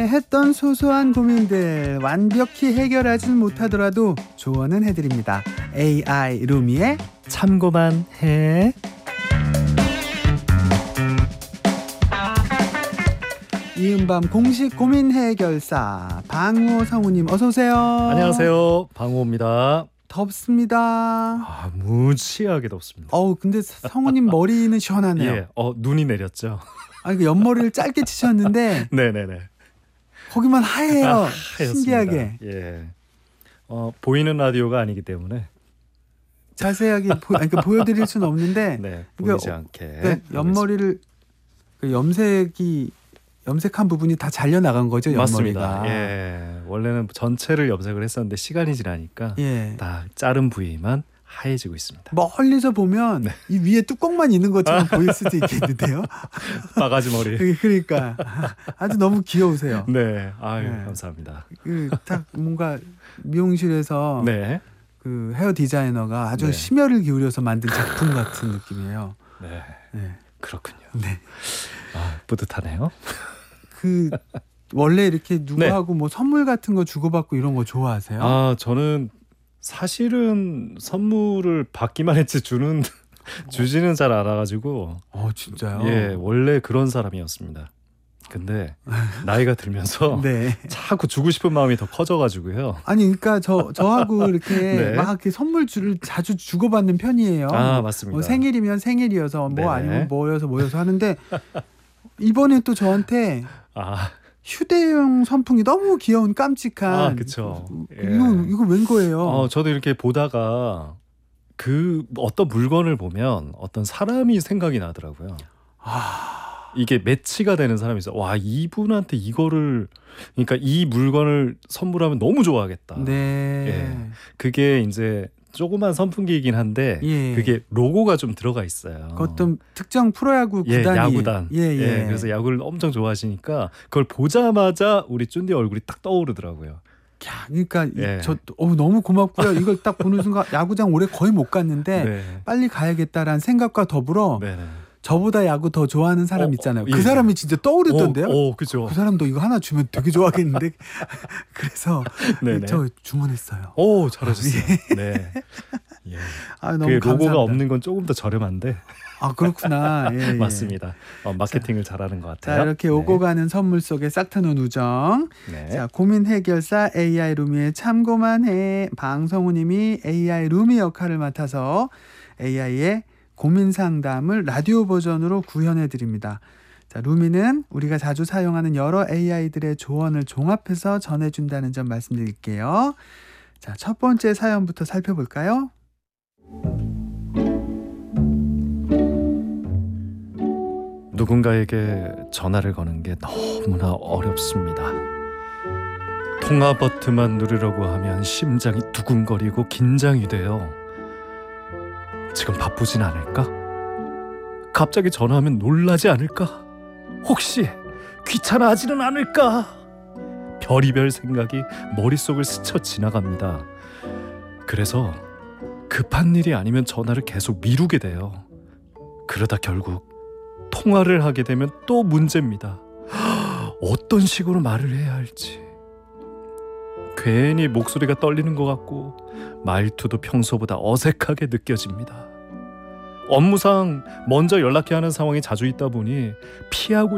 했던 소소한 고민들 완벽히 해결하진 못하더라도 조언은 해드립니다. AI 루미의 참고만 해. 이은밤 공식 고민 해결사 방호 성우님 어서 오세요. 안녕하세요, 방호입니다. 덥습니다. 무지하게 덥습니다. 근데 성우님 머리는 시원하네요. 예, 눈이 내렸죠. 그 옆머리를 짧게 치셨는데 네네네. 거기만 하얘요. 하였습니다. 신기하게. 예. 보이는 라디오가 아니기 때문에 자세하게 보여드릴 수는 없는데 네, 보이지 않게. 네, 옆머리를 염색한 부분이 다 잘려 나간 거죠, 옆머리가. 맞습니다. 예, 원래는 전체를 염색을 했었는데 시간이 지나니까 예. 다 자른 부위만 하얘지고 있습니다. 멀리서 보면 이 위에 뚜껑만 있는 것처럼 보일 수도 있겠는데요. 바가지 머리. 그러니까 아주 너무 귀여우세요. 네, 아유 네. 감사합니다. 딱 뭔가 미용실에서 네, 그 헤어 디자이너가 아주 네. 심혈을 기울여서 만든 작품 같은 느낌이에요. 네, 네. 그렇군요. 네. 뿌듯하네요. 원래 이렇게 누구하고 뭐 선물 같은 거 주고받고 이런 거 좋아하세요? 저는 사실은 선물을 받기만 했지 주지는 잘 않아가지고. 진짜요? 예, 원래 그런 사람이었습니다. 근데 나이가 들면서 네. 자꾸 주고 싶은 마음이 더 커져가지고요. 아니 그러니까 저하고 이렇게 네. 막 이렇게 선물을 자주 주고받는 편이에요. 맞습니다. 뭐 생일이면 생일이어서 뭐 네네. 아니면 모여서 하는데 이번에 또 저한테 휴대용 선풍기 너무 귀여운 깜찍한 그쵸. 예. 이거 웬 거예요? 저도 이렇게 보다가 그 어떤 물건을 보면 어떤 사람이 생각이 나더라고요. 이게 매치가 되는 사람이 있어. 와, 이분한테 이거를, 그러니까 이 물건을 선물하면 너무 좋아하겠다. 네. 예. 그게 이제 조그만 선풍기이긴 한데 예. 그게 로고가 좀 들어가 있어요. 어떤 특정 프로야구 예, 구단이 야구단. 예. 그래서 야구를 엄청 좋아하시니까 그걸 보자마자 우리 쭌디 얼굴이 딱 떠오르더라고요. 그러니까 예. 저 너무 고맙고요. 이걸 딱 보는 순간 야구장 올해 거의 못 갔는데 네. 빨리 가야겠다라는 생각과 더불어 네네. 저보다 야구 더 좋아하는 사람 있잖아요. 예. 그 사람이 진짜 떠오르던데요. 그죠. 그 사람도 이거 하나 주면 되게 좋아하겠는데. 그래서 네네. 저 주문했어요. 잘하셨어요. 네. 예. 너무 그 감사합니다. 로고가 없는 건 조금 더 저렴한데. 그렇구나. 예. 맞습니다. 마케팅을 잘하는 것 같아요. 자, 이렇게 오고 가는 선물 속에 싹 트는 우정. 네. 자, 고민 해결사 AI 루미의 참고만 해. 방성우님이 AI 루미 역할을 맡아서 AI의 고민 상담을 라디오 버전으로 구현해 드립니다. 자, 루미는 우리가 자주 사용하는 여러 AI들의 조언을 종합해서 전해준다는 점 말씀드릴게요. 자, 첫 번째 사연부터 살펴볼까요? 누군가에게 전화를 거는 게 너무나 어렵습니다. 통화 버튼만 누르려고 하면 심장이 두근거리고 긴장이 돼요. 지금 바쁘진 않을까? 갑자기 전화하면 놀라지 않을까? 혹시 귀찮아하지는 않을까? 별의별 생각이 머릿속을 스쳐 지나갑니다. 그래서 급한 일이 아니면 전화를 계속 미루게 돼요. 그러다 결국 통화를 하게 되면 또 문제입니다. 어떤 식으로 말을 해야 할지. 괜히 목소리가 떨리는 것 같고 말투도 평소보다 어색하게 느껴집니다. 업무상 먼저 연락해야 하는 상황이 자주 있다 보니 피하고